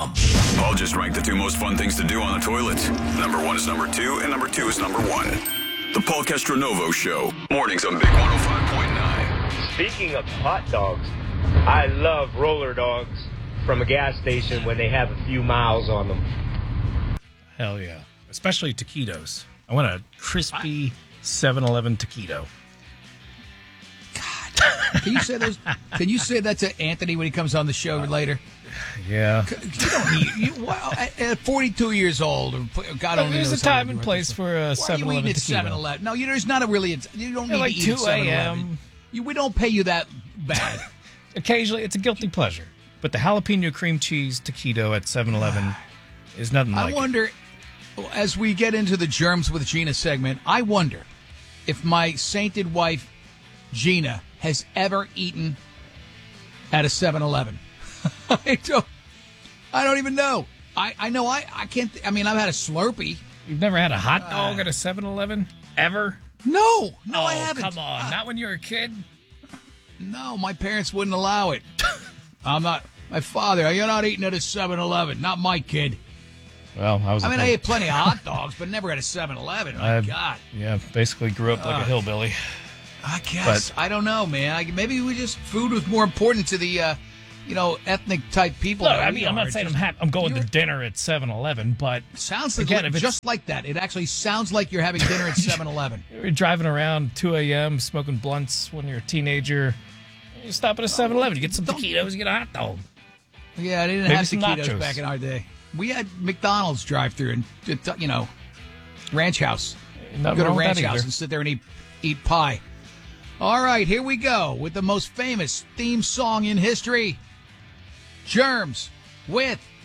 Paul just ranked the two most fun things to do on the toilet. Number one is number two, and number two is number one. The Paul Castronovo Show. Mornings on Big 105.9. Speaking of hot dogs, I love roller dogs from a gas station when they have a few miles on them. Hell yeah. Especially taquitos. I want a crispy 7-Eleven taquito. God. Can you say that to Anthony when he comes on the show later? Yeah. You don't need, at 42 years old, or God only knows. There's a time and place for a 7-Eleven taquito. 7-Eleven? No, there's not a really. You don't need like to eat 2 at a.m. We don't pay you that bad. Occasionally, it's a guilty pleasure. But the jalapeno cream cheese taquito at 7-Eleven is nothing like it. I wonder, as we get into the Germs with Gina segment, I wonder if my sainted wife, Gina, has ever eaten at a 7-Eleven. I don't even know. I know I can't. I mean, I've had a Slurpee. You've never had a hot dog at a 7-Eleven? Ever? No, I haven't. Come on. Not when you were a kid? No, my parents wouldn't allow it. I'm not. My father, you're not eating at a 7-Eleven. Not my kid. Well, I ate plenty of hot dogs, but never at a 7-Eleven. My God. Yeah, basically grew up like a hillbilly. I guess. I don't know, man. Maybe food was more important to the, ethnic type people. Look, I mean, I'm not saying I'm going to dinner at 7-Eleven, but sounds like again, just like that. It actually sounds like you're having dinner at 7-Eleven. You're driving around 2 a.m., smoking blunts when you're a teenager. You stop at a 7-Eleven, you get some taquitos, you get a hot dog. Yeah, they didn't have taquitos back in our day. We had McDonald's drive-thru and, Ranch House. Go to Ranch House and sit there and eat pie. All right, here we go with the most famous theme song in history. Germs with